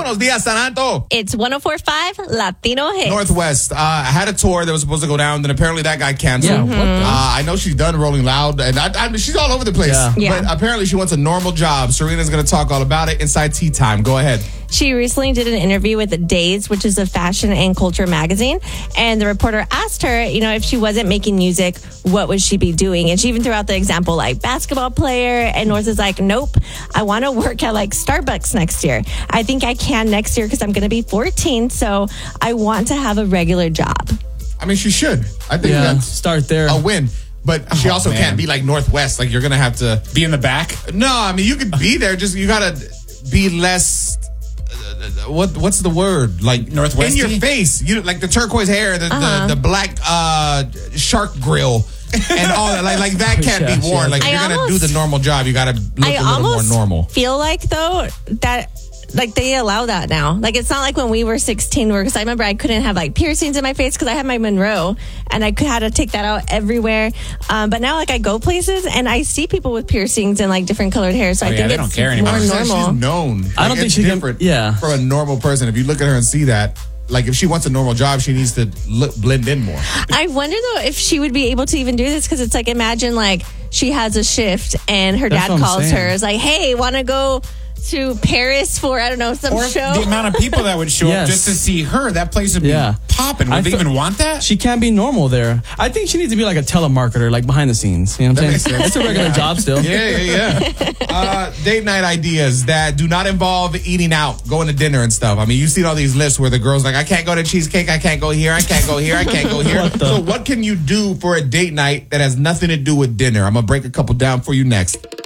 Buenos dias, San Anto. It's 104.5 Latino Hits. Northwest. I had a tour that was supposed to go down, then apparently that got canceled. Yeah, what the- I know she's done Rolling Loud, and I mean, she's all over the place. Yeah. But apparently she wants a normal job. Serena's going to talk all about it inside Tea Time. Go ahead. She recently did an interview with Days, which is a fashion and culture magazine. And the reporter asked her, if she wasn't making music, what would she be doing? And she even threw out the example like basketball player. And North is like, nope, I want to work at like Starbucks next year. I think I can next year because I'm going to be 14. So I want to have a regular job. I mean, she should. I think that's start there. a win. But she also can't be like Northwest. Like, you're going to have to be in the back. No, I mean, you could be there. Just, you got to be less... what's the word? Like Northwest in your face. You like the turquoise hair, the black shark grill, and all that. Like that can't be worn. Like, if you're gonna do the normal job, you gotta look a little more normal. Feel like though that like they allow that now. Like, it's not like when we were 16, because I remember I couldn't have like piercings in my face because I had my Monroe and I had to take that out everywhere. But now like I go places and I see people with piercings and like different colored hair. So I think they it's don't care anymore. more normal. She's known. I don't think she different. can. For a normal person, if you look at her and see that, like if she wants a normal job, she needs to blend in more. I wonder though if she would be able to even do this, because it's like, imagine like she has a shift and her dad calls her. It's like, hey, want to go to Paris for, I don't know, some show? The amount of people that would show up just to see her, that place would be popping. Would they even want that? She can't be normal there. I think she needs to be like a telemarketer, like behind the scenes. You know what I'm saying? It's a regular job still. Yeah. Date night ideas that do not involve eating out, going to dinner and stuff. I mean, you've seen all these lists where the girl's like, I can't go to Cheesecake, I can't go here, I can't go here, I can't go here. So what can you do for a date night that has nothing to do with dinner? I'm going to break a couple down for you next.